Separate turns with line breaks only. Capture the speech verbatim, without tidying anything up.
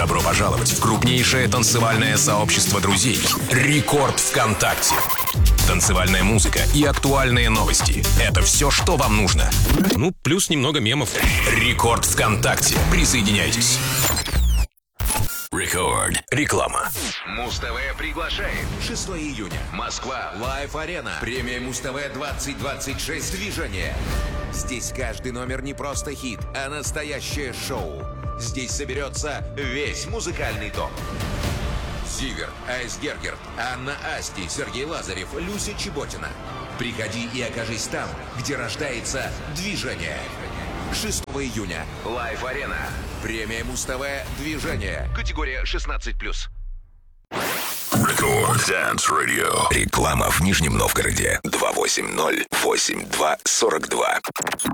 Добро пожаловать в крупнейшее танцевальное сообщество друзей «Рекорд ВКонтакте». Танцевальная музыка и актуальные новости – это все, что вам нужно. Ну, плюс немного мемов. «Рекорд ВКонтакте». Присоединяйтесь. Рекорд. Реклама.
Муз-ТВ приглашает. шестого июня. Москва. Лайв-арена. Премия Муз-ТВ двадцать двадцать шесть. Движение. Здесь каждый номер не просто хит, а настоящее шоу. Здесь соберется весь музыкальный топ. Зиверт, Айс Гергерт, Анна Асти, Сергей Лазарев, Люся Чеботина. Приходи и окажись там, где рождается движение. шестого июня. Лайв-арена. Премия Муз-ТВ «Движение». Категория шестнадцать плюс.
Рекорд Dance Radio. Реклама в Нижнем Новгороде. два восемь ноль восемь два сорок два.